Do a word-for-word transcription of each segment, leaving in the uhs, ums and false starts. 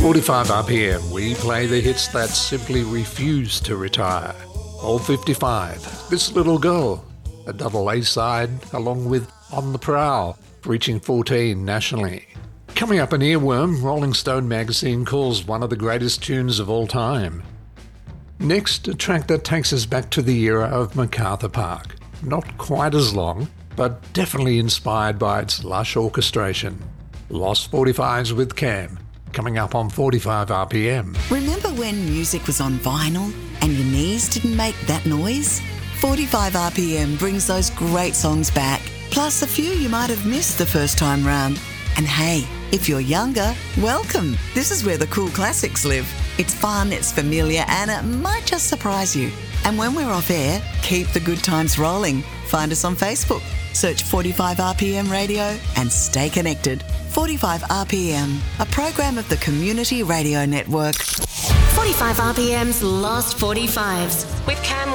forty-five R P M, we play the hits that simply refuse to retire. Old fifty-five, This Little Girl, a double A-side, along with On the Prowl, reaching fourteen nationally. Coming up, an earworm, Rolling Stone magazine calls one of the greatest tunes of all time. Next, a track that takes us back to the era of MacArthur Park. Not quite as long, but definitely inspired by its lush orchestration. Lost forty-fives with Cam, coming up on forty-five R P M. Remember when music was on vinyl and your knees didn't make that noise? forty-five R P M brings those great songs back, plus a few you might have missed the first time round. And hey, if you're younger, welcome. This is where the cool classics live. It's fun, it's familiar, and it might just surprise you. And when we're off air, keep the good times rolling. Find us on Facebook. Search forty-five R P M Radio and stay connected. forty-five R P M, a program of the Community Radio Network. forty-five R P M's Lost forty-fives with Cam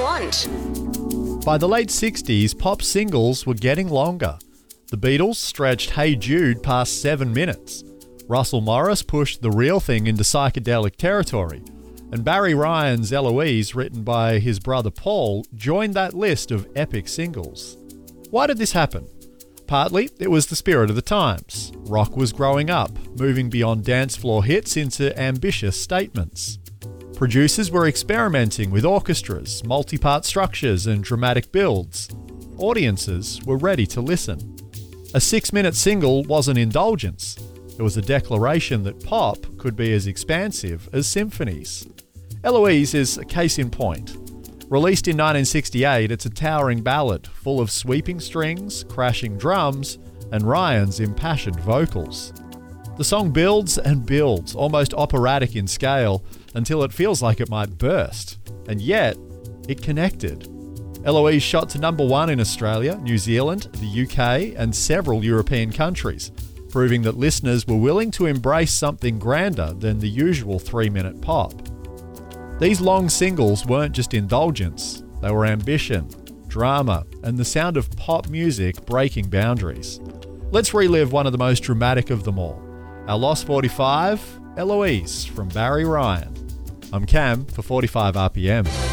Want. By the late sixties, pop singles were getting longer. The Beatles stretched Hey Jude past seven minutes. Russell Morris pushed The Real Thing into psychedelic territory. And Barry Ryan's Eloise, written by his brother Paul, joined that list of epic singles. Why did this happen? Partly, it was the spirit of the times. Rock was growing up, moving beyond dance floor hits into ambitious statements. Producers were experimenting with orchestras, multi-part structures, and dramatic builds. Audiences were ready to listen. A six-minute single wasn't indulgence. It was a declaration that pop could be as expansive as symphonies. Eloise is a case in point. Released in nineteen sixty-eight, it's a towering ballad full of sweeping strings, crashing drums, and Ryan's impassioned vocals. The song builds and builds, almost operatic in scale, until it feels like it might burst. And yet, it connected. Eloise shot to number one in Australia, New Zealand, the U K, and several European countries, proving that listeners were willing to embrace something grander than the usual three-minute pop. These long singles weren't just indulgence, they were ambition, drama, and the sound of pop music breaking boundaries. Let's relive one of the most dramatic of them all. Our Lost forty-five, Eloise from Barry Ryan. I'm Cam for forty-five R P M.